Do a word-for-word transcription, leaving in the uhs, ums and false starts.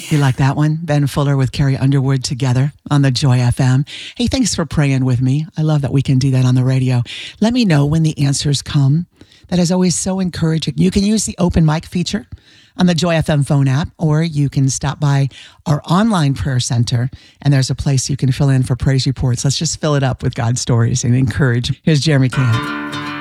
You like that one? Ben Fuller with Carrie Underwood together on the Joy F M. Hey, thanks for praying with me. I love that we can do that on the radio. Let me know when the answers come. That is always so encouraging. You can use the open mic feature on the Joy F M phone app, or you can stop by our online prayer center, and there's a place you can fill in for praise reports. Let's just fill it up with God's stories and encourage. Here's Jeremy Camp.